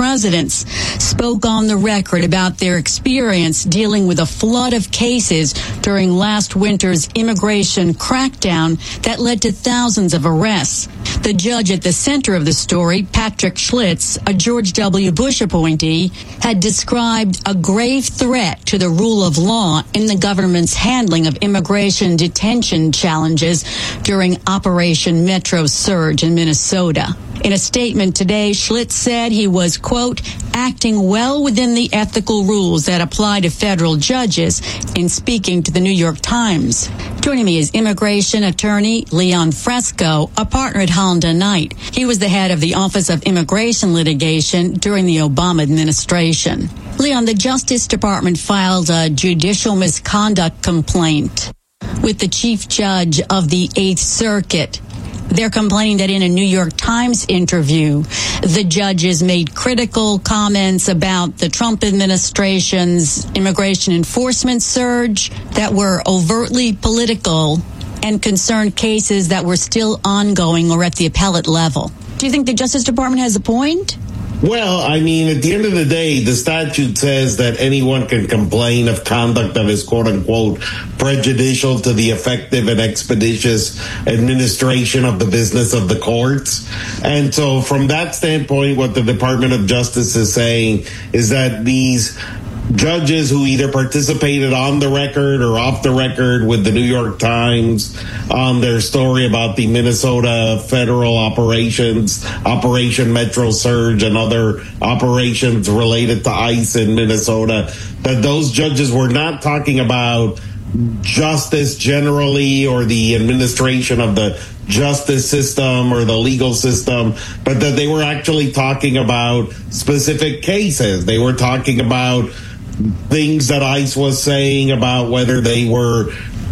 presidents spoke on the record about their experience dealing with a flood of cases during last winter's immigration crackdown that led to thousands of arrests. The judge at the center of the story, Patrick Schlitz, a George W. Bush appointee, had described a grave threat to the rule of law in the government's handling of immigration detention challenges during Operation Metro Surge in Minnesota. In a statement today, Schlitz said he was, quote, acting well within the ethical rules that apply to federal judges in speaking to the New York Times. Joining me is immigration attorney Leon Fresco, a partner at Holland & Knight. He was the head of the Office of Immigration Litigation during the Obama administration. Leon, the Justice Department filed a judicial misconduct complaint with the chief judge of the Eighth Circuit. They're complaining that in a New York Times interview, the judges made critical comments about the Trump administration's immigration enforcement surge that were overtly political and concerned cases that were still ongoing or at the appellate level. Do you think the Justice Department has a point? Well, I mean, at the end of the day, the statute says that anyone can complain of conduct that is, quote unquote, prejudicial to the effective and expeditious administration of the business of the courts. And so from that standpoint, what the Department of Justice is saying is that these judges who either participated on the record or off the record with the New York Times on their story about the Minnesota federal operations, Operation Metro Surge, and other operations related to ICE in Minnesota, that those judges were not talking about justice generally or the administration of the justice system or the legal system, but that they were actually talking about specific cases. They were talking about things that ICE was saying about whether they were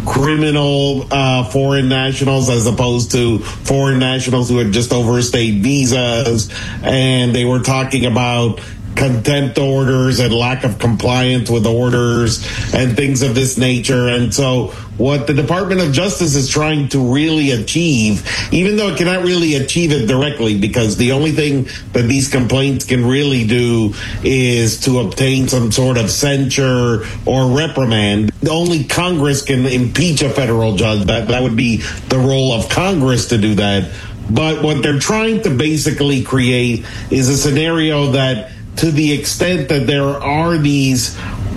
criminal foreign nationals as opposed to foreign nationals who had just overstayed visas. And they were talking about contempt orders and lack of compliance with orders and things of this nature. And so what the Department of Justice is trying to really achieve, even though it cannot really achieve it directly, because the only thing that these complaints can really do is to obtain some sort of censure or reprimand. Only Congress can impeach a federal judge. That would be the role of Congress to do that. But what they're trying to basically create is a scenario that, to the extent that there are these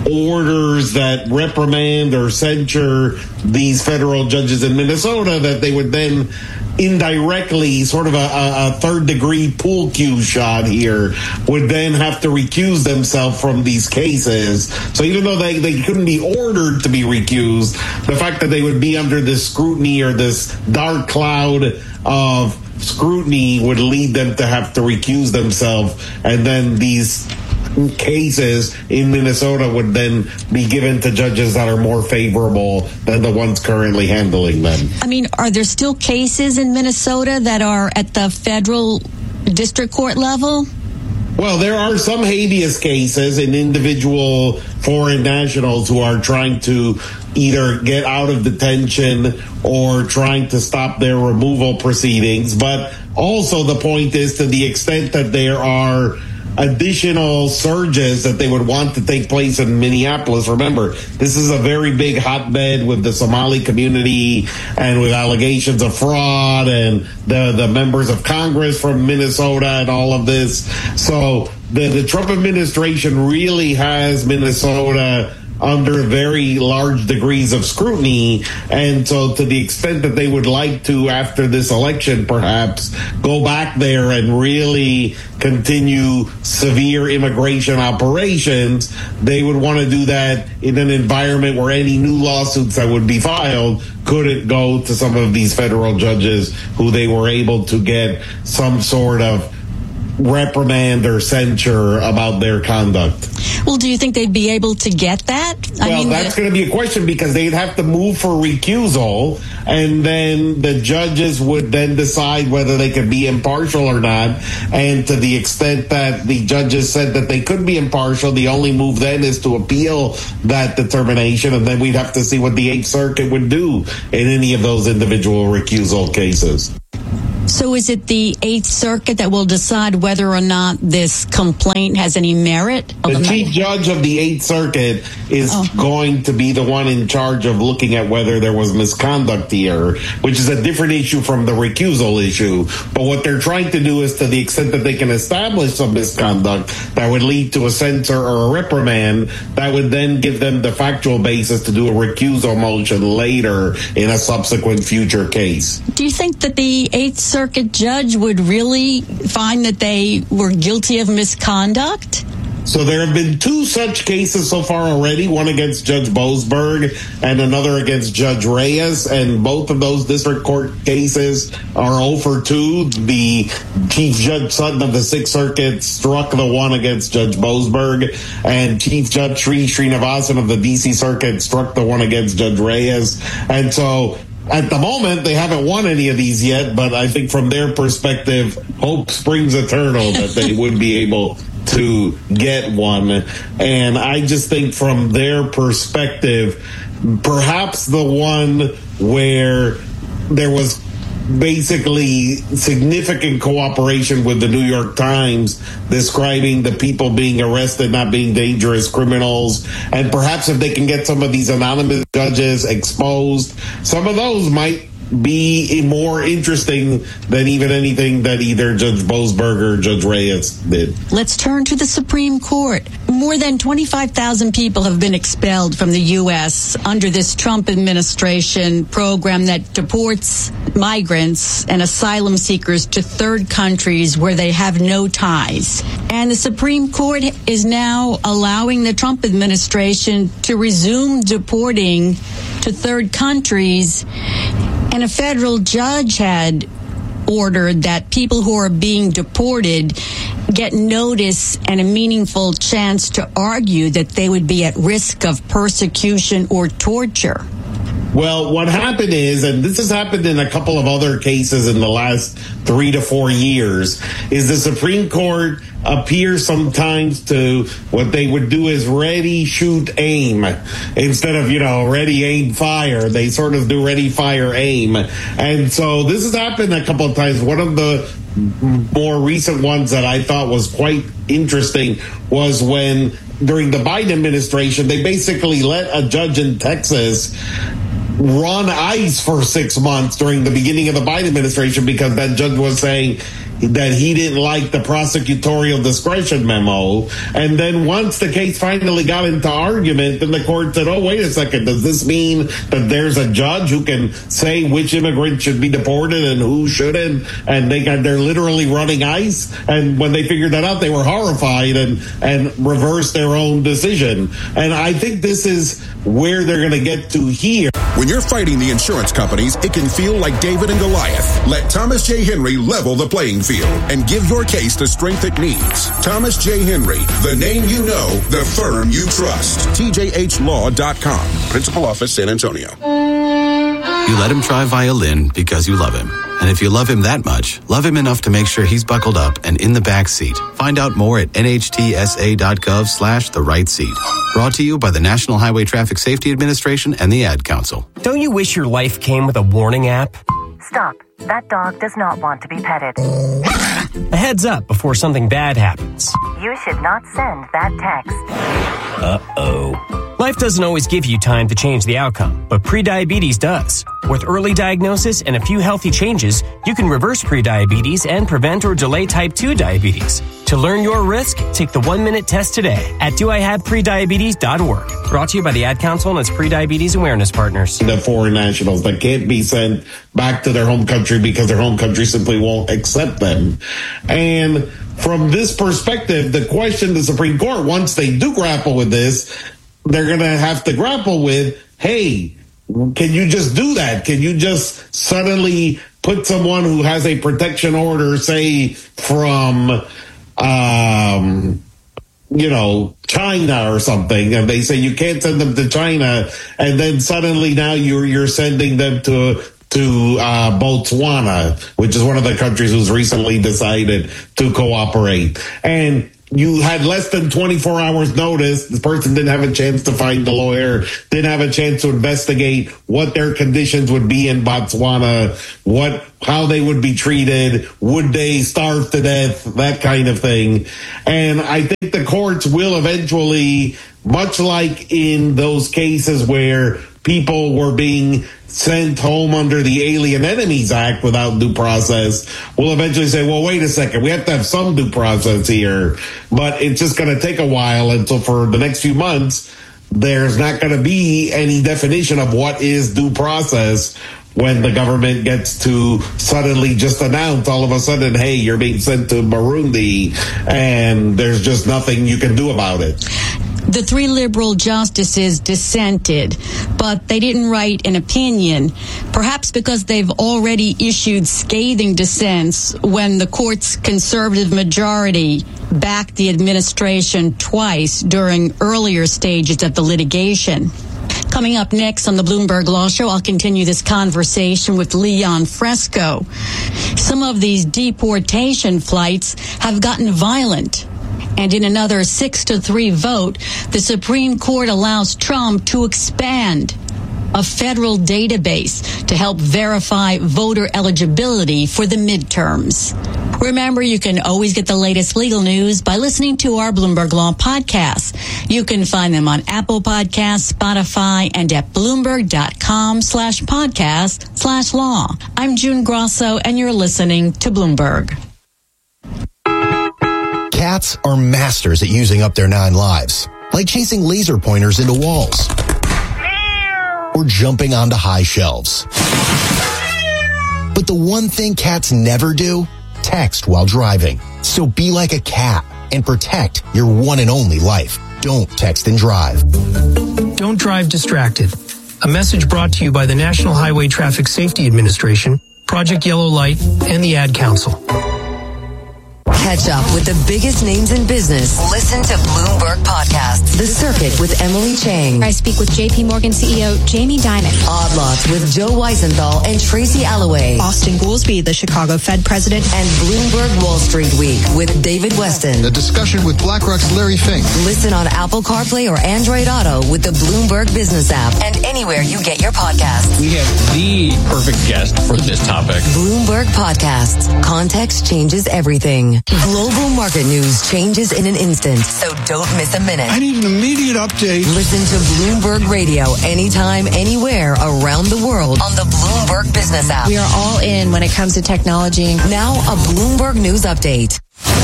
orders that reprimand or censure these federal judges in Minnesota, that they would then indirectly, sort of a third-degree pool cue shot here, would then have to recuse themselves from these cases. So even though they couldn't be ordered to be recused, the fact that they would be under this scrutiny or this dark cloud of scrutiny would lead them to have to recuse themselves, and then these cases in Minnesota would then be given to judges that are more favorable than the ones currently handling them. I mean, are there still cases in Minnesota that are at the federal district court level? Well, there are some habeas cases in individual foreign nationals who are trying to either get out of detention or trying to stop their removal proceedings. But also the point is, to the extent that there are additional surges that they would want to take place in Minneapolis. Remember, this is a very big hotbed with the Somali community and with allegations of fraud and the members of Congress from Minnesota and all of this. So the Trump administration really has Minnesota under very large degrees of scrutiny. And so to the extent that they would like to, after this election, perhaps go back there and really continue severe immigration operations, they would want to do that in an environment where any new lawsuits that would be filed couldn't go to some of these federal judges who they were able to get some sort of reprimand or censure about their conduct. Well, do you think they'd be able to get that? That's going to be a question, because they'd have to move for recusal, and then the judges would then decide whether they could be impartial or not. And to the extent that the judges said that they could be impartial, the only move then is to appeal that determination, and then we'd have to see what the Eighth Circuit would do in any of those individual recusal cases. So is it the Eighth Circuit that will decide whether or not this complaint has any merit? The chief judge of the Eighth Circuit is going to be the one in charge of looking at whether there was misconduct here, which is a different issue from the recusal issue. But what they're trying to do is, to the extent that they can establish some misconduct that would lead to a censure or a reprimand, that would then give them the factual basis to do a recusal motion later in a subsequent future case. Do you think that the Eighth Circuit judge would really find that they were guilty of misconduct? So there have been two such cases so far already, one against Judge Boasberg and another against Judge Reyes, and both of those district court cases are 0 for 2. The Chief Judge Sutton of the Sixth Circuit struck the one against Judge Boasberg, and Chief Judge Sri Srinivasan of the D.C. Circuit struck the one against Judge Reyes. And so at the moment, they haven't won any of these yet, but I think from their perspective, hope springs eternal that they would be able to get one. And I just think from their perspective, perhaps the one where there was basically significant cooperation with the New York Times describing the people being arrested not being dangerous criminals, and perhaps if they can get some of these anonymous judges exposed, some of those might be more interesting than even anything that either Judge Boasberg or Judge Reyes did. Let's turn to the Supreme Court. More than 25,000 people have been expelled from the U.S. under this Trump administration program that deports migrants and asylum seekers to third countries where they have no ties. And the Supreme Court is now allowing the Trump administration to resume deporting to third countries. And a federal judge had ordered that people who are being deported get notice and a meaningful chance to argue that they would be at risk of persecution or torture. Well, what happened is, and this has happened in a couple of other cases in the last 3 to 4 years, is the Supreme Court appears sometimes to what they would do is ready, shoot, aim. Instead of, ready, aim, fire, they sort of do ready, fire, aim. And so this has happened a couple of times. One of the more recent ones that I thought was quite interesting was when, during the Biden administration, they basically let a judge in Texas run ICE for 6 months during the beginning of the Biden administration because that judge was saying that he didn't like the prosecutorial discretion memo. And then once the case finally got into argument, then the court said, oh, wait a second, does this mean that there's a judge who can say which immigrant should be deported and who shouldn't? And they're literally running ICE. And when they figured that out, they were horrified and reversed their own decision. And I think this is where they're going to get to here. When you're fighting the insurance companies, it can feel like David and Goliath. Let Thomas J. Henry level the playing field and give your case the strength it needs. Thomas J. Henry, the name you know, the firm you trust. TJHLaw.com. Principal Office, San Antonio. You let him try violin because you love him. And if you love him that much, love him enough to make sure he's buckled up and in the back seat. Find out more at nhtsa.gov/the right seat. Brought to you by the National Highway Traffic Safety Administration and the Ad Council. Don't you wish your life came with a warning app? Stop. That dog does not want to be petted. A heads up before something bad happens. You should not send that text. Uh-oh. Life doesn't always give you time to change the outcome, but prediabetes does. With early diagnosis and a few healthy changes, you can reverse prediabetes and prevent or delay type 2 diabetes. To learn your risk, take the 1-minute test today at doihaveprediabetes.org. Brought to you by the Ad Council and its Prediabetes Awareness Partners. The foreign nationals that can't be sent back to their home country because their home country simply won't accept them. And from this perspective, the question the Supreme Court, once they do grapple with this, they're going to have to grapple with, hey, can you just do that? Can you just suddenly put someone who has a protection order, say, from, China or something, and they say you can't send them to China, and then suddenly now you're sending them to Botswana, which is one of the countries who's recently decided to cooperate. And you had less than 24 hours notice. The person didn't have a chance to find the lawyer, didn't have a chance to investigate what their conditions would be in Botswana, how they would be treated, would they starve to death, that kind of thing. And I think the courts will eventually, much like in those cases where people were being sent home under the Alien Enemies Act without due process, will eventually say, well, wait a second, we have to have some due process here. But it's just going to take a while. And so for the next few months, there's not going to be any definition of what is due process when the government gets to suddenly just announce all of a sudden, hey, you're being sent to Burundi, and there's just nothing you can do about it. The 3 liberal justices dissented, but they didn't write an opinion, perhaps because they've already issued scathing dissents when the court's conservative majority backed the administration twice during earlier stages of the litigation. Coming up next on the Bloomberg Law Show, I'll continue this conversation with Leon Fresco. Some of these deportation flights have gotten violent. And in another 6-3 vote, the Supreme Court allows Trump to expand a federal database to help verify voter eligibility for the midterms. Remember, you can always get the latest legal news by listening to our Bloomberg Law podcasts. You can find them on Apple Podcasts, Spotify, and at Bloomberg.com/podcast/law. I'm June Grosso, and you're listening to Bloomberg. Cats are masters at using up their 9 lives, like chasing laser pointers into walls or jumping onto high shelves. But the one thing cats never do, text while driving. So be like a cat and protect your one and only life. Don't text and drive. Don't drive distracted. A message brought to you by the National Highway Traffic Safety Administration, Project Yellow Light, and the Ad Council. Catch up with the biggest names in business. Listen to Bloomberg Podcasts. The Circuit with Emily Chang. I speak with JP Morgan CEO Jamie Dimon. Odd Lots with Joe Weisenthal and Tracy Alloway. Austin Goolsbee, the Chicago Fed president. And Bloomberg Wall Street Week with David Weston. A discussion with BlackRock's Larry Fink. Listen on Apple CarPlay or Android Auto with the Bloomberg Business app and anywhere you get your podcasts. We have the perfect guest for this topic. Bloomberg Podcasts. Context changes everything. Global market news changes in an instant, so don't miss a minute. I need an immediate update. Listen to Bloomberg Radio anytime, anywhere around the world on the Bloomberg Business app. We are all in when it comes to technology. Now a Bloomberg News update.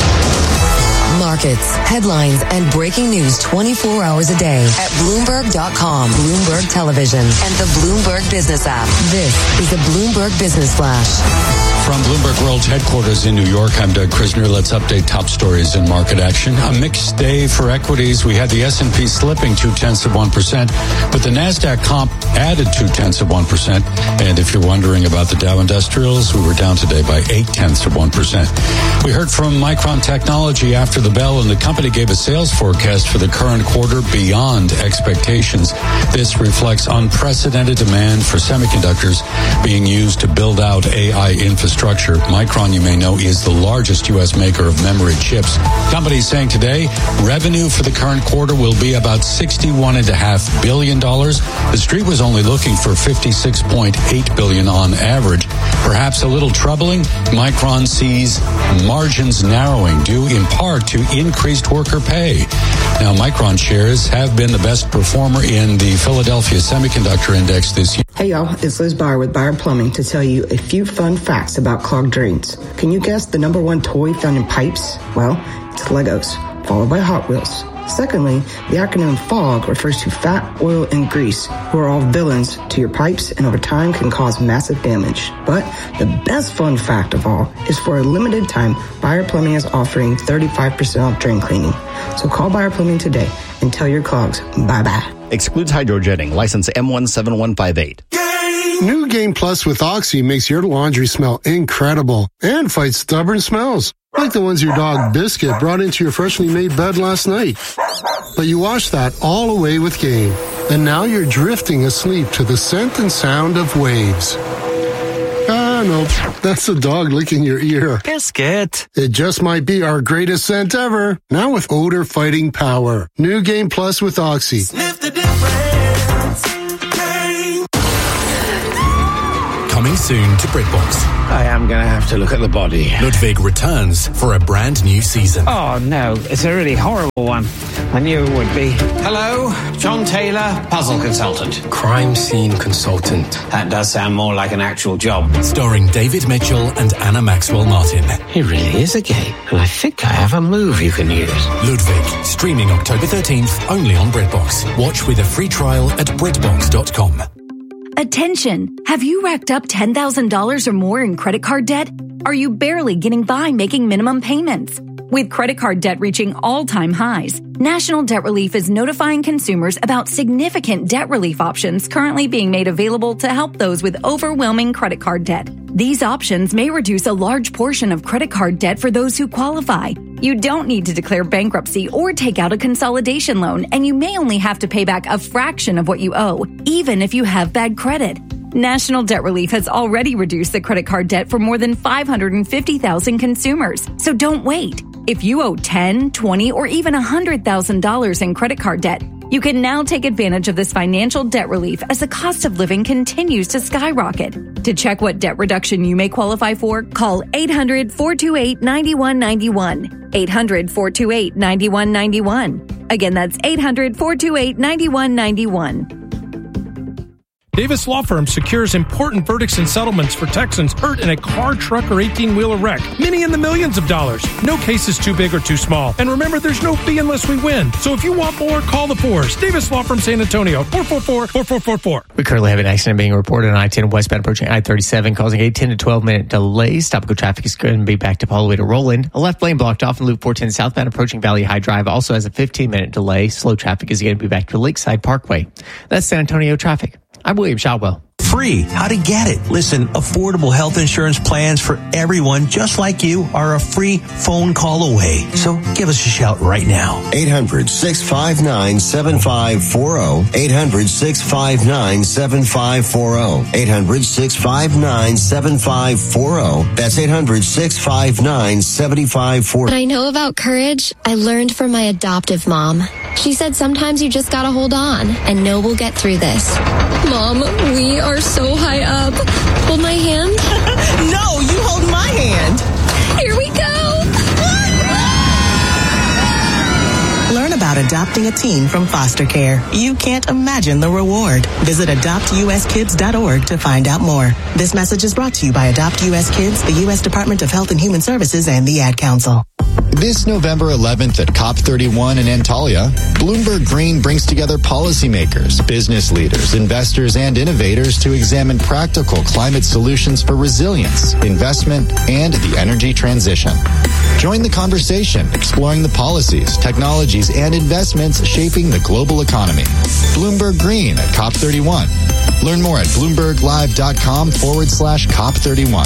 Markets, headlines, and breaking news 24 hours a day at Bloomberg.com, Bloomberg Television, and the Bloomberg Business app. This is the Bloomberg Business Flash. From Bloomberg World's headquarters in New York, I'm Doug Krisner. Let's update top stories in market action. A mixed day for equities. We had the S&P slipping 0.2%, but the NASDAQ comp added 0.2%. And if you're wondering about the Dow Industrials, we were down today by 0.8%. We heard from Micron Technology after the bell, and the company gave a sales forecast for the current quarter beyond expectations. This reflects unprecedented demand for semiconductors being used to build out AI infrastructure. Micron, you may know, is the largest U.S. maker of memory chips. Company saying today revenue for the current quarter will be about $61.5 billion. The street was only looking for $56.8 billion on average. Perhaps a little troubling, Micron sees margins narrowing due in part to increased worker pay. Now, Micron shares have been the best performer in the Philadelphia Semiconductor Index this year. Hey y'all, it's Liz Byer with Byer Plumbing to tell you a few fun facts about clogged drains. Can you guess the number 1 toy found in pipes? Well, it's Legos, followed by Hot Wheels. Secondly, the acronym FOG refers to fat, oil, and grease, who are all villains to your pipes and over time can cause massive damage. But the best fun fact of all is for a limited time, Byer Plumbing is offering 35% off drain cleaning. So call Byer Plumbing today and tell your clogs bye-bye. Excludes hydrojetting. License M17158. New Game Plus with Oxy makes your laundry smell incredible and fights stubborn smells, like the ones your dog Biscuit brought into your freshly made bed last night. But you washed that all away with Game, and now you're drifting asleep to the scent and sound of waves. no, that's the dog licking your ear. Biscuit. It just might be our greatest scent ever. Now with odor fighting power. New Game Plus with Oxy. Sniff the difference. Coming soon to BritBox. I am going to have to look at the body. Ludwig returns for a brand new season. Oh, no. It's a really horrible one. I knew it would be. Hello, John Taylor, puzzle consultant. Crime scene consultant. That does sound more like an actual job. Starring David Mitchell and Anna Maxwell Martin. He really is a game, and I think I have a move you can use. Ludwig, streaming October 13th, only on BritBox. Watch with a free trial at BritBox.com. Attention! Have you racked up $10,000 or more in credit card debt? Are you barely getting by making minimum payments? With credit card debt reaching all-time highs, National Debt Relief is notifying consumers about significant debt relief options currently being made available to help those with overwhelming credit card debt. These options may reduce a large portion of credit card debt for those who qualify. You don't need to declare bankruptcy or take out a consolidation loan, and you may only have to pay back a fraction of what you owe, even if you have bad credit. National Debt Relief has already reduced the credit card debt for more than 550,000 consumers, so don't wait. If you owe $10,000, $20,000, or even $100,000 in credit card debt, you can now take advantage of this financial debt relief as the cost of living continues to skyrocket. To check what debt reduction you may qualify for, call 800-428-9191. 800-428-9191. Again, that's 800-428-9191. Davis Law Firm secures important verdicts and settlements for Texans hurt in a car, truck, or 18-wheeler wreck. Many in the millions of dollars. No case is too big or too small. And remember, there's no fee unless we win. So if you want more, call the Fours. Davis Law Firm, San Antonio, 444-4444. We currently have an accident being reported on I-10 westbound approaching I-37, causing a 10 to 12-minute delay. Stop-and-go traffic is going to be backed up all the way to Roland. A left lane blocked off in Loop 410 southbound approaching Valley High Drive also has a 15-minute delay. Slow traffic is going to be back to Lakeside Parkway. That's San Antonio traffic. I'm William Shotwell. Free. How to get it. Listen, affordable health insurance plans for everyone just like you are a free phone call away. So give us a shout right now. 800-659-7540. 800-659-7540. 800-659-7540. That's 800-659-7540. What I know about courage, I learned from my adoptive mom. She said sometimes you just gotta hold on and know we'll get through this. Mom, we are so high up. Hold my hand. No, you hold my hand. Here we go. Learn about adopting a teen from foster care. You can't imagine the reward. Visit adoptuskids.org to find out more. This message is brought to you by Adopt US Kids, the U.S. Department of Health and Human Services, and the Ad Council. This November 11th at COP31 in Antalya, Bloomberg Green brings together policymakers, business leaders, investors, and innovators to examine practical climate solutions for resilience, investment, and the energy transition. Join the conversation, exploring the policies, technologies, and investments shaping the global economy. Bloomberg Green at COP31. Learn more at BloombergLive.com/COP31.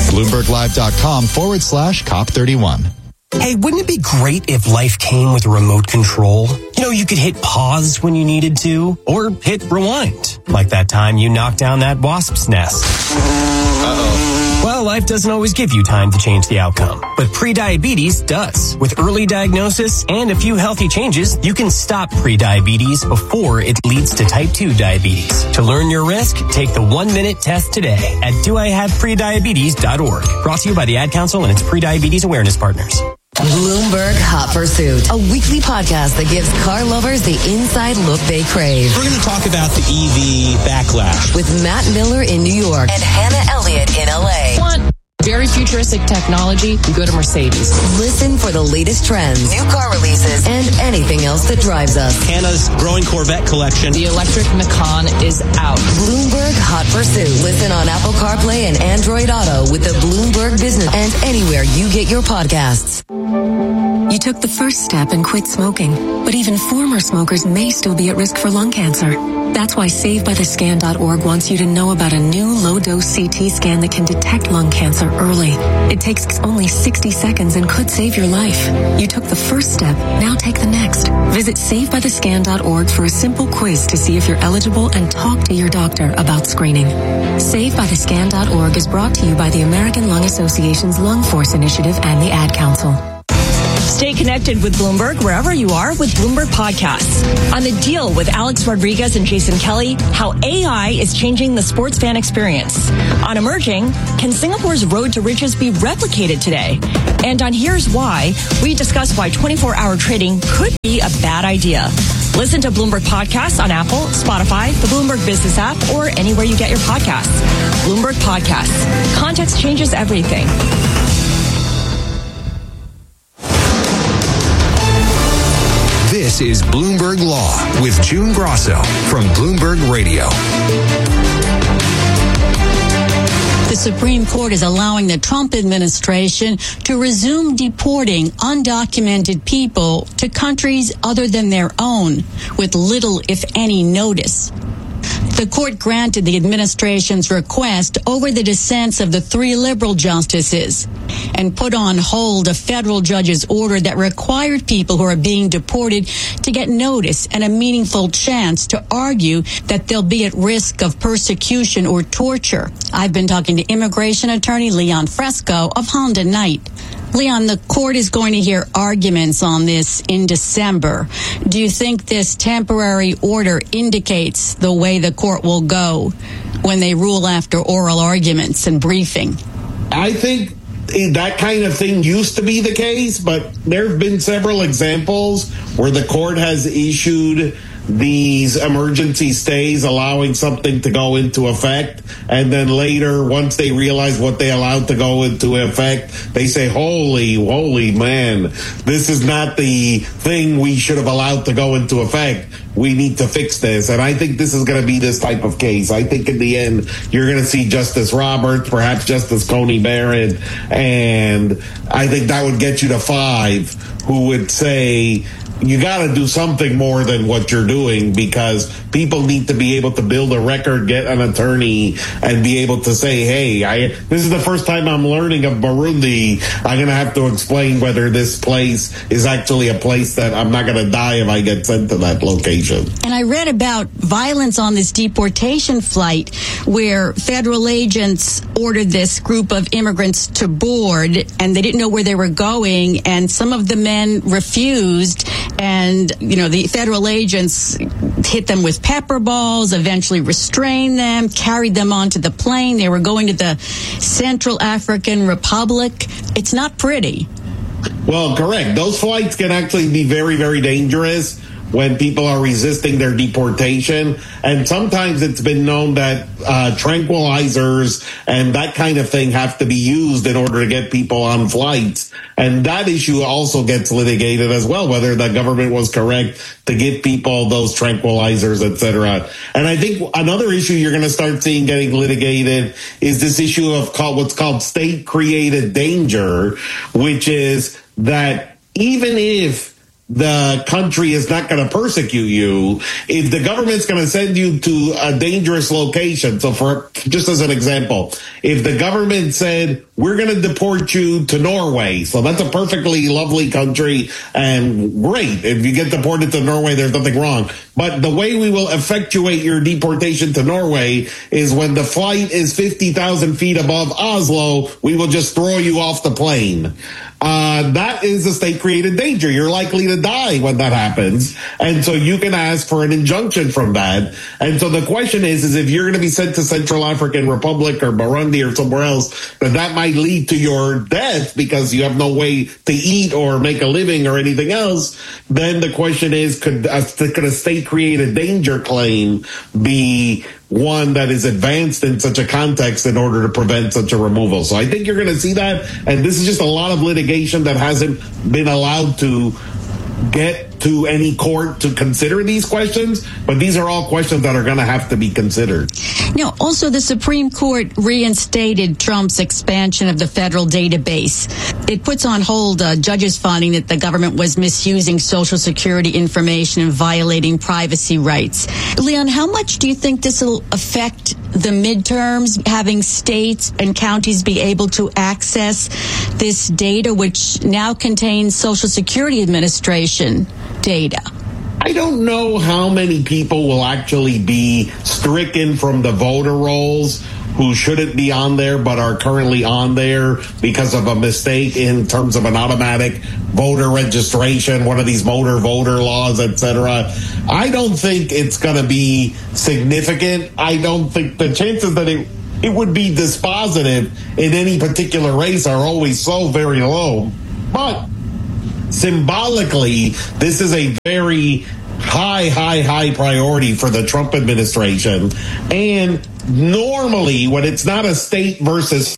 BloombergLive.com/COP31. Hey, wouldn't it be great if life came with a remote control? You know, you could hit pause when you needed to, or hit rewind, like that time you knocked down that wasp's nest. Well, life doesn't always give you time to change the outcome, but prediabetes does. With early diagnosis and a few healthy changes, you can stop prediabetes before it leads to type 2 diabetes. To learn your risk, take the 1-minute test today at doihaveprediabetes.org. Brought to you by the Ad Council and its prediabetes awareness partners. Bloomberg Hot Pursuit, a weekly podcast that gives car lovers the inside look they crave. We're going to talk about the EV backlash with Matt Miller in New York and Hannah Elliott in LA. Want very futuristic technology? You go to Mercedes. Listen for the latest trends, new car releases, and anything else that drives us. Hannah's growing Corvette collection. The electric Macan is out. Bloomberg Hot Pursuit. Listen on Apple CarPlay and Android Auto with the Bloomberg Business and anywhere you get your podcasts. You took the first step and quit smoking, but even former smokers may still be at risk for lung cancer. That's why SaveByTheScan.org wants you to know about a new low-dose CT scan that can detect lung cancer early. It takes only 60 seconds and could save your life. You took the first step, now take the next. Visit SaveByTheScan.org for a simple quiz to see if you're eligible and talk to your doctor about screening. SaveByTheScan.org is brought to you by the American Lung Association's Lung Force Initiative and the Ad Council. Stay connected with Bloomberg wherever you are with Bloomberg Podcasts. On The Deal with Alex Rodriguez and Jason Kelly, how AI is changing the sports fan experience. On Emerging, can Singapore's road to riches be replicated today? And on Here's Why, we discuss why 24-hour trading could be a bad idea. Listen to Bloomberg Podcasts on Apple, Spotify, the Bloomberg Business app, or anywhere you get your podcasts. Bloomberg Podcasts. Context changes everything. This is Bloomberg Law with June Grosso from Bloomberg Radio. The Supreme Court is allowing the Trump administration to resume deporting undocumented people to countries other than their own with little, if any, notice. The court granted the administration's request over the dissents of the 3 liberal justices and put on hold a federal judge's order that required people who are being deported to get notice and a meaningful chance to argue that they'll be at risk of persecution or torture. I've been talking to immigration attorney Leon Fresco of Honda Knight. Leon, the court is going to hear arguments on this in December. Do you think this temporary order indicates the way the court will go when they rule after oral arguments and briefing? I think that kind of thing used to be the case, but there have been several examples where the court has issued these emergency stays allowing something to go into effect, and then later, once they realize what they allowed to go into effect, they say, holy man, this is not the thing we should have allowed to go into effect. We need to fix this. And I think this is going to be this type of case. I think in the end, you're going to see Justice Roberts, perhaps Justice Coney Barrett, and I think that would get you to 5 who would say, you got to do something more than what you're doing, because people need to be able to build a record, get an attorney, and be able to say, hey, this is the first time I'm learning of Burundi. I'm going to have to explain whether this place is actually a place that I'm not going to die if I get sent to that location. And I read about violence on this deportation flight where federal agents ordered this group of immigrants to board, and they didn't know where they were going, and some of the men refused. And, the federal agents hit them with pepper balls, eventually restrained them, carried them onto the plane. They were going to the Central African Republic. It's not pretty. Well, correct. Those flights can actually be very, very dangerous when people are resisting their deportation. And sometimes it's been known that tranquilizers and that kind of thing have to be used in order to get people on flights. And that issue also gets litigated as well, whether the government was correct to give people those tranquilizers, et cetera. And I think another issue you're going to start seeing getting litigated is this issue of what's called state-created danger, which is that even if the country is not going to persecute you, if the government's going to send you to a dangerous location. So just as an example, if the government said, we're going to deport you to Norway, so that's a perfectly lovely country and great. If you get deported to Norway, there's nothing wrong. But the way we will effectuate your deportation to Norway is when the flight is 50,000 feet above Oslo, we will just throw you off the plane. That is a state-created danger. You're likely to die when that happens. And so you can ask for an injunction from that. And so the question is if you're going to be sent to Central African Republic or Burundi or somewhere else, that might lead to your death because you have no way to eat or make a living or anything else, then the question is, could a state-created danger claim be one that is advanced in such a context in order to prevent such a removal? So I think you're going to see that, and this is just a lot of litigation that hasn't been allowed to get to any court to consider these questions, but these are all questions that are going to have to be considered. Now, also the Supreme Court reinstated Trump's expansion of the federal database. It puts on hold judges' finding that the government was misusing Social Security information and violating privacy rights. Leon, how much do you think this will affect the midterms, having states and counties be able to access this data, which now contains Social Security Administration data? I don't know how many people will actually be stricken from the voter rolls who shouldn't be on there but are currently on there because of a mistake in terms of an automatic voter registration, one of these motor voter laws, etc. I don't think it's going to be significant. I don't think the chances that it would be dispositive in any particular race are always so very low. But symbolically, this is a very high priority for the Trump administration. And normally, when it's not a state versus,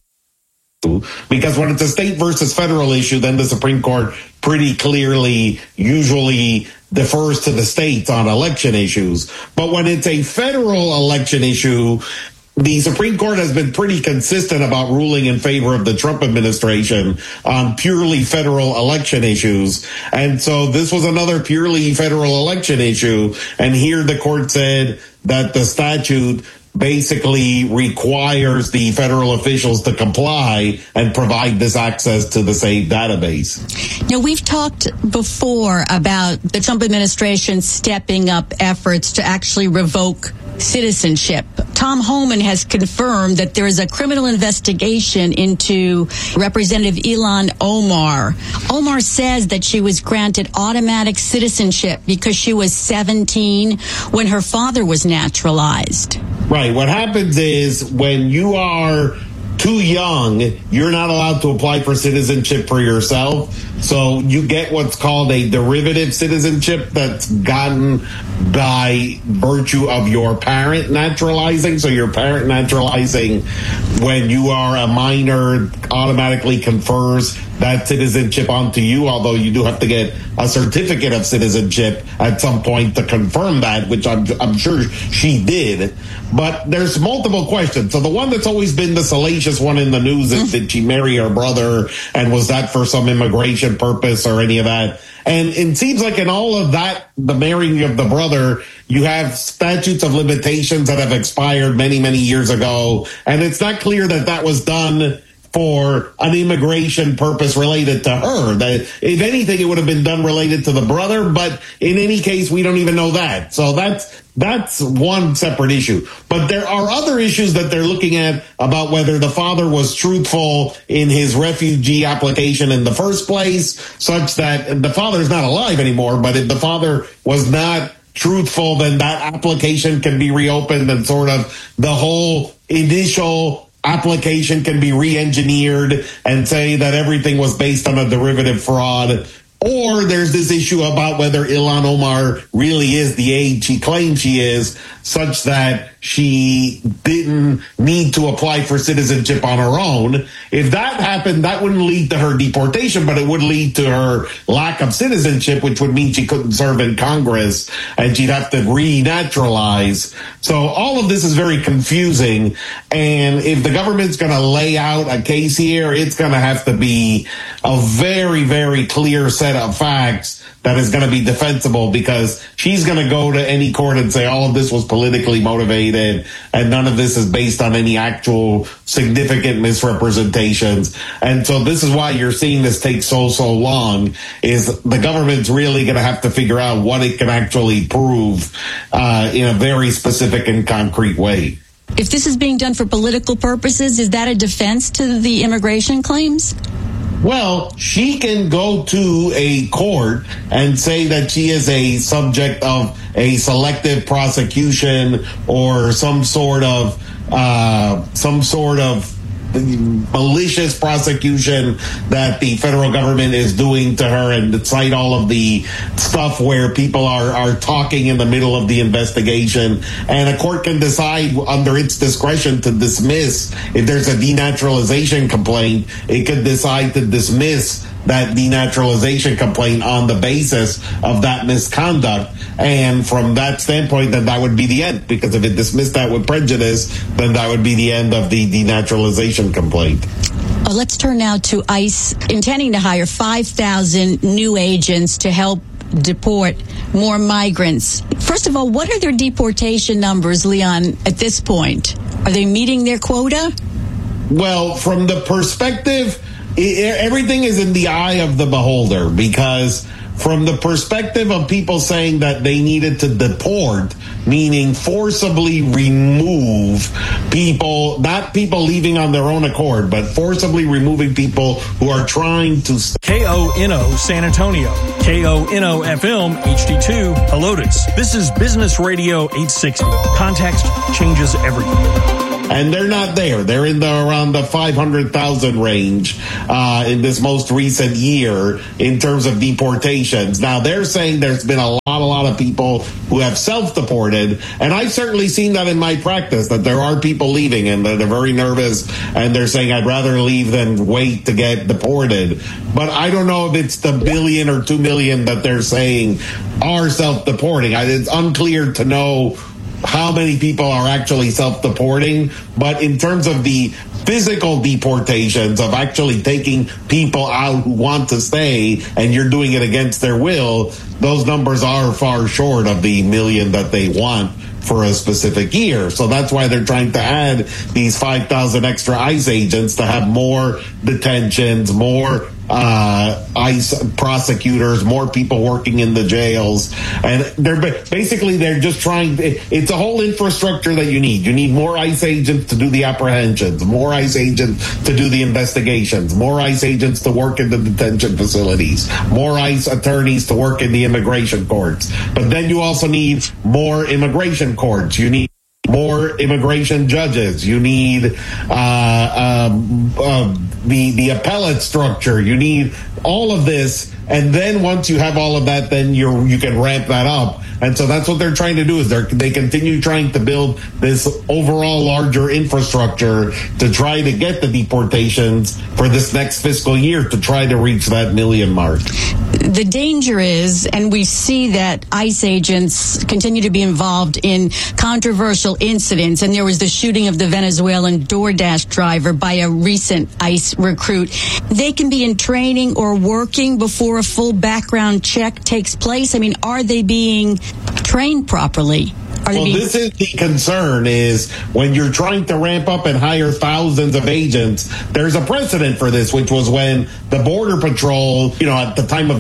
because when it's a state versus federal issue, then the Supreme Court pretty clearly usually defers to the states on election issues. But when it's a federal election issue, the Supreme Court has been pretty consistent about ruling in favor of the Trump administration on purely federal election issues. And so this was another purely federal election issue. And here the court said that the statute basically requires the federal officials to comply and provide this access to the saved database. Now, we've talked before about the Trump administration stepping up efforts to actually revoke citizenship. Tom Homan has confirmed that there is a criminal investigation into Representative Ilhan Omar. Omar says that she was granted automatic citizenship because she was 17 when her father was naturalized. Right. What happens is when you are too young, you're not allowed to apply for citizenship for yourself. So you get what's called a derivative citizenship that's gotten by virtue of your parent naturalizing. So your parent naturalizing when you are a minor automatically confers that citizenship onto you, although you do have to get a certificate of citizenship at some point to confirm that, which I'm sure she did. But there's multiple questions. So the one that's always been the salacious one in the news is, did she marry her brother? And was that for some immigration purpose or any of that? And it seems like in all of that, the marrying of the brother, you have statutes of limitations that have expired many, many years ago. And it's not clear that that was done for an immigration purpose related to her. That if anything, it would have been done related to the brother. But in any case, we don't even know that. So that's one separate issue. But there are other issues that they're looking at about whether the father was truthful in his refugee application in the first place, such that the father's not alive anymore. But if the father was not truthful, then that application can be reopened and sort of the whole initial application can be re-engineered and say that everything was based on a derivative fraud. Or there's this issue about whether Ilhan Omar really is the age she claims she is, such that she didn't need to apply for citizenship on her own. If that happened, that wouldn't lead to her deportation, but it would lead to her lack of citizenship, which would mean she couldn't serve in Congress and she'd have to renaturalize. So all of this is very confusing. And if the government's going to lay out a case here, it's going to have to be a very, very clear set of facts that is going to be defensible, because she's going to go to any court and say all of this was politically motivated and none of this is based on any actual significant misrepresentations. And so this is why you're seeing this take so long, is the government's really going to have to figure out what it can actually prove in a very specific and concrete way. If this is being done for political purposes, is that a defense to the immigration claims? Well, she can go to a court and say that she is a subject of a selective prosecution or some sort of malicious prosecution that the federal government is doing to her, and cite all of the stuff where people are talking in the middle of the investigation. And a court can decide under its discretion to dismiss. If there's a denaturalization complaint, it could decide to dismiss that denaturalization complaint on the basis of that misconduct. And from that standpoint, then that would be the end, because if it dismissed that with prejudice, then that would be the end of the denaturalization complaint. Let's turn now to ICE intending to hire 5,000 new agents to help deport more migrants. First of all, what are their deportation numbers, Leon, at this point? Are they meeting their quota? Well, from the perspective, everything is in the eye of the beholder, because from the perspective of people saying that they needed to deport, meaning forcibly remove people, not people leaving on their own accord, but forcibly removing people who are trying to... KONO San Antonio, KONO FM HD2 Helotes. This is Business Radio 860. Context changes everything. And they're not there. They're in around the 500,000 range in this most recent year in terms of deportations. Now, they're saying there's been a lot of people who have self-deported, and I've certainly seen that in my practice, that there are people leaving and they're very nervous, and they're saying, I'd rather leave than wait to get deported. But I don't know if it's the 1 million or 2 million that they're saying are self-deporting. It's unclear to know how many people are actually self-deporting, but in terms of the physical deportations of actually taking people out who want to stay and you're doing it against their will, those numbers are far short of the 1 million that they want for a specific year. So that's why they're trying to add these 5,000 extra ICE agents to have more detentions, more ICE prosecutors, more people working in the jails. And they're just trying, it's a whole infrastructure that you need. You need more ICE agents to do the apprehensions, more ICE agents to do the investigations, more ICE agents to work in the detention facilities, more ICE attorneys to work in the immigration courts. But then you also need more immigration courts. You need more immigration judges. You need the appellate structure. You need all of this, and then once you have all of that, then you can ramp that up. And so that's what they're trying to do, is they continue trying to build this overall larger infrastructure to try to get the deportations for this next fiscal year to try to reach that 1 million mark. The danger is, and we see that ICE agents continue to be involved in controversial incidents, and there was the shooting of the Venezuelan DoorDash driver by a recent ICE recruit. They can be in training or working before a full background check takes place. I mean, are they being trained properly? This is the concern, is when you're trying to ramp up and hire thousands of agents, there's a precedent for this, which was when the Border Patrol, at the time of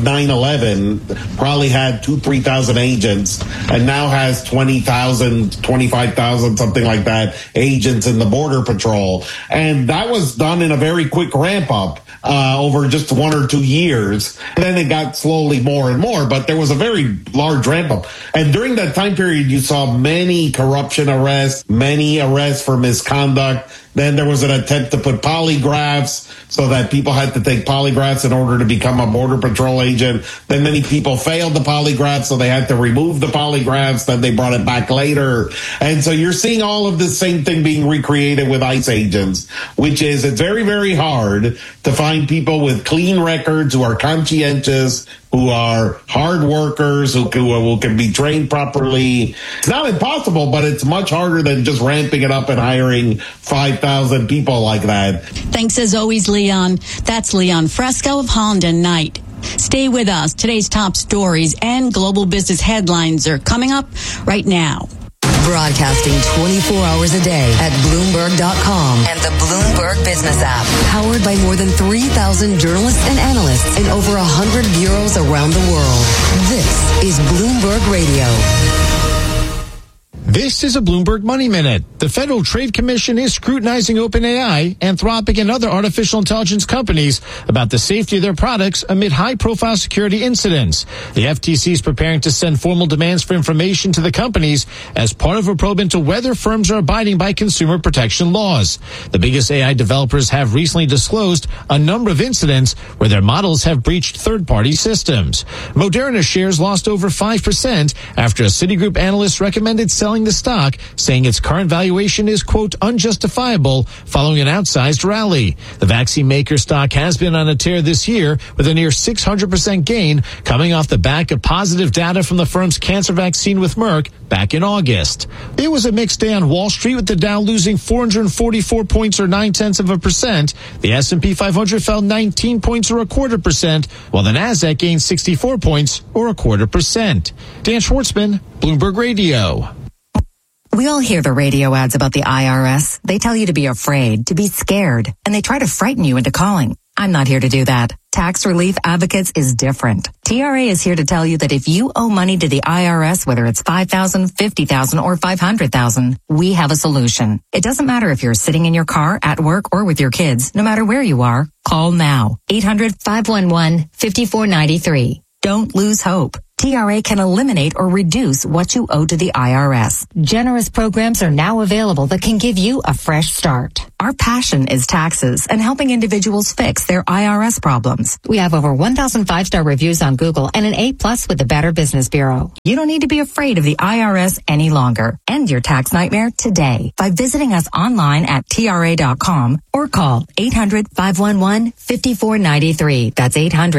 9/11, probably had 2,000-3,000 agents, and now has 20,000, 25,000, something like that, agents in the Border Patrol. And that was done in a very quick ramp up over just 1 or 2 years. And then it got slowly more and more, but there was a very large ramp up. And during that time period, you saw many corruption arrests, many arrests for misconduct. Then there was an attempt to put polygraphs so that people had to take polygraphs in order to become a Border Patrol agent. Then many people failed the polygraph, so they had to remove the polygraphs. Then they brought it back later. And so you're seeing all of this same thing being recreated with ICE agents, which is, it's very, very hard to find people with clean records who are conscientious, who are hard workers, who can be trained properly. It's not impossible, but it's much harder than just ramping it up and hiring 5,000 people like that. Thanks as always, Leon. That's Leon Fresco of Holland & Knight. Stay with us. Today's top stories and global business headlines are coming up right now. Broadcasting 24 hours a day at Bloomberg.com and the Bloomberg Business app. Powered by more than 3,000 journalists and analysts in over 100 bureaus around the world. This is Bloomberg Radio. This is a Bloomberg Money Minute. The Federal Trade Commission is scrutinizing OpenAI, Anthropic, and other artificial intelligence companies about the safety of their products amid high-profile security incidents. The FTC is preparing to send formal demands for information to the companies as part of a probe into whether firms are abiding by consumer protection laws. The biggest AI developers have recently disclosed a number of incidents where their models have breached third-party systems. Moderna shares lost over 5% after a Citigroup analyst recommended selling the the stock, saying its current valuation is, quote, unjustifiable following an outsized rally. The vaccine maker stock has been on a tear this year with a near 600% gain coming off the back of positive data from the firm's cancer vaccine with Merck back in August. It was a mixed day on Wall Street with the Dow losing 444 points or 0.9%. The S&P 500 fell 19 points or 0.25%, while the Nasdaq gained 64 points or 0.25%. Dan Schwartzman, Bloomberg Radio. We all hear the radio ads about the IRS. They tell you to be afraid, to be scared, and they try to frighten you into calling. I'm not here to do that. Tax Relief Advocates is different. TRA is here to tell you that if you owe money to the IRS, whether it's $5,000, $50,000, or $500,000, we have a solution. It doesn't matter if you're sitting in your car, at work, or with your kids. No matter where you are, call now. 800-511-5493. Don't lose hope. TRA can eliminate or reduce what you owe to the IRS. Generous programs are now available that can give you a fresh start. Our passion is taxes and helping individuals fix their IRS problems. We have over 1,000 5-star reviews on Google and an A+ with the Better Business Bureau. You don't need to be afraid of the IRS any longer. End your tax nightmare today by visiting us online at TRA.com or call 800-511-5493. That's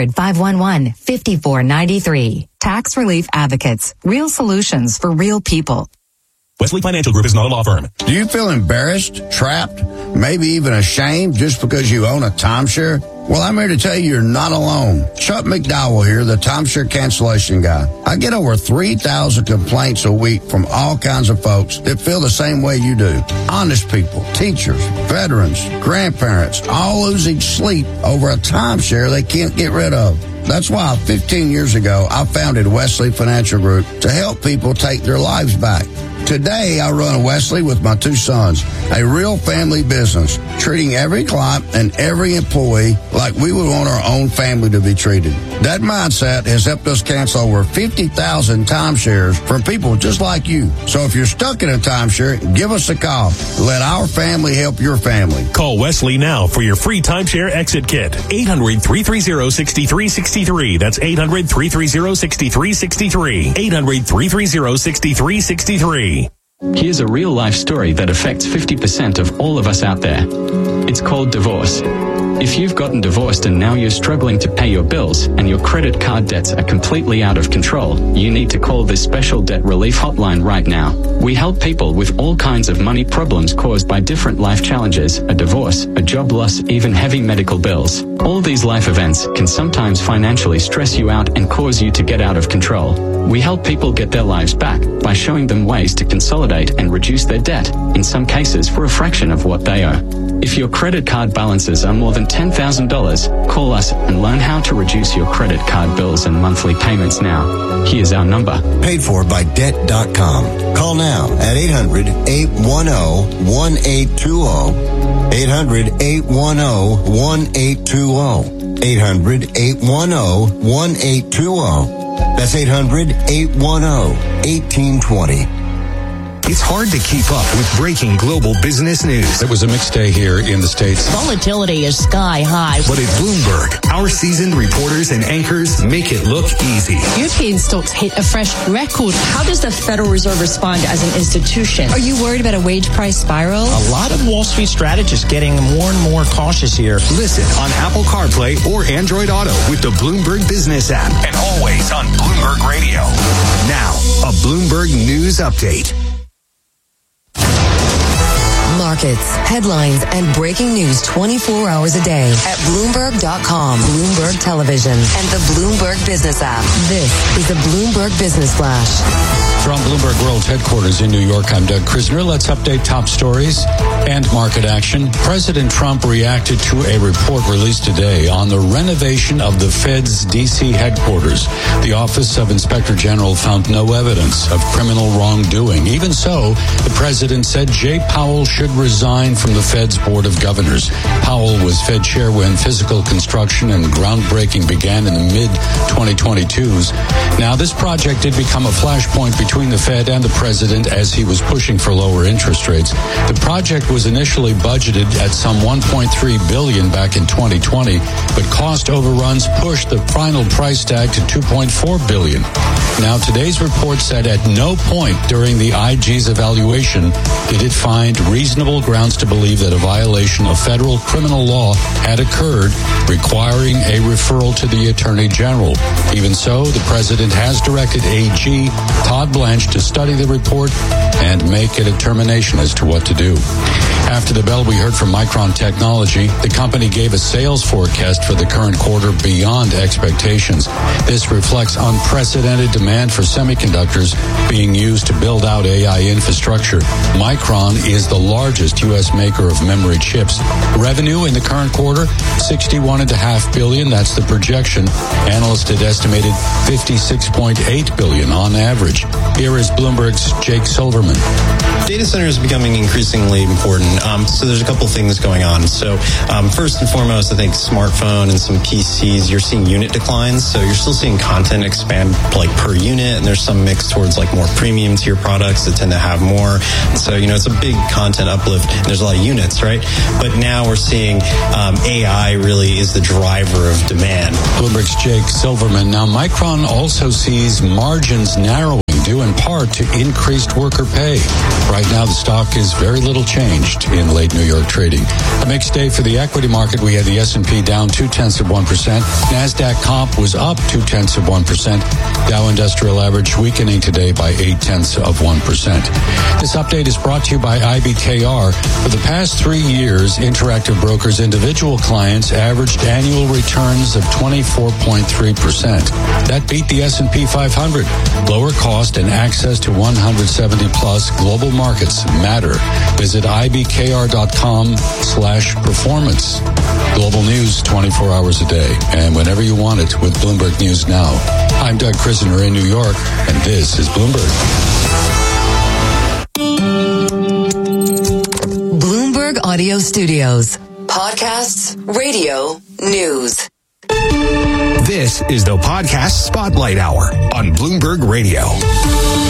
800-511-5493. Tax Relief Advocates. Real solutions for real people. Wesley Financial Group is not a law firm. Do you feel embarrassed, trapped, maybe even ashamed just because you own a timeshare? Well, I'm here to tell you you're not alone. Chuck McDowell here, the timeshare cancellation guy. I get over 3,000 complaints a week from all kinds of folks that feel the same way you do. Honest people, teachers, veterans, grandparents, all losing sleep over a timeshare they can't get rid of. That's why 15 years ago, I founded Wesley Financial Group to help people take their lives back. Today, I run Wesley with my 2 sons, a real family business, treating every client and every employee like we would want our own family to be treated. That mindset has helped us cancel over 50,000 timeshares from people just like you. So if you're stuck in a timeshare, give us a call. Let our family help your family. Call Wesley now for your free timeshare exit kit. 800-330-6363. That's 800-330-6363. 800-330-6363. Here's a real-life story that affects 50% of all of us out there. It's called divorce. If you've gotten divorced and now you're struggling to pay your bills and your credit card debts are completely out of control, you need to call this special debt relief hotline right now. We help people with all kinds of money problems caused by different life challenges, a divorce, a job loss, even heavy medical bills. All these life events can sometimes financially stress you out and cause you to get out of control. We help people get their lives back by showing them ways to consolidate and reduce their debt, in some cases for a fraction of what they owe. If your credit card balances are more than $10,000, call us and learn how to reduce your credit card bills and monthly payments now. Here's our number. Paid for by Debt.com. Call now at 800-810-1820. 800-810-1820. 800-810-1820. That's 800-810-1820. It's hard to keep up with breaking global business news. It was a mixed day here in the States. Volatility is sky high. But at Bloomberg, our seasoned reporters and anchors make it look easy. European stocks hit a fresh record. How does the Federal Reserve respond as an institution? Are you worried about a wage price spiral? A lot of Wall Street strategists getting more and more cautious here. Listen on Apple CarPlay or Android Auto with the Bloomberg Business app. And always on Bloomberg Radio. Now, a Bloomberg News Update. Markets, headlines, and breaking news 24 hours a day at Bloomberg.com, Bloomberg Television, and the Bloomberg Business app. This is the Bloomberg Business Flash. From Bloomberg World Headquarters in New York, I'm Doug Krisner. Let's update top stories and market action. President Trump reacted to a report released today on the renovation of the Fed's D.C. headquarters. The Office of Inspector General found no evidence of criminal wrongdoing. Even so, the president said Jay Powell should resign from the Fed's Board of Governors. Powell was Fed chair when physical construction and groundbreaking began in the mid-2022s. Now, this project did become a flashpoint between between the Fed and the president as he was pushing for lower interest rates. The project was initially budgeted at some $1.3 billion back in 2020, but cost overruns pushed the final price tag to $2.4 billion. Now, today's report said at no point during the IG's evaluation did it find reasonable grounds to believe that a violation of federal criminal law had occurred, requiring a referral to the Attorney General. Even so, the president has directed AG Todd Blanche to study the report and make a determination as to what to do. After the bell, we heard from Micron Technology. The company gave a sales forecast for the current quarter beyond expectations. This reflects unprecedented demand for semiconductors being used to build out AI infrastructure. Micron is the largest U.S. maker of memory chips. Revenue in the current quarter, $61.5 billion. That's the projection. Analysts had estimated $56.8 billion on average. Here is Bloomberg's Jake Silverman. Data center is becoming increasingly important. So there's a couple things going on. So first and foremost, I think smartphone and some PCs, you're seeing unit declines. So you're still seeing content expand like per unit, and there's some mix towards like more premium tier products that tend to have more. So, it's a big content uplift. And there's a lot of units, right? But now we're seeing AI really is the driver of demand. Bloomberg's Jake Silverman. Now, Micron also sees margins narrowing due in part to increased worker pay. Right now, the stock is very little changed in late New York trading. A mixed day for the equity market. We had the S&P down 0.2%. NASDAQ comp was up 0.2%. Dow Industrial Average weakening today by 0.8%. This update is brought to you by IBKR. For the past 3 years, Interactive Brokers individual clients averaged annual returns of 24.3%. That beat the S&P 500. Lower cost and access to 170-plus global markets matter. Visit ibkr.com/performance. Global news 24 hours a day and whenever you want it with Bloomberg News Now. I'm Doug Krisner in New York, and this is Bloomberg. Bloomberg Audio Studios. Podcasts, radio, news. This is the Podcast Spotlight Hour on Bloomberg Radio.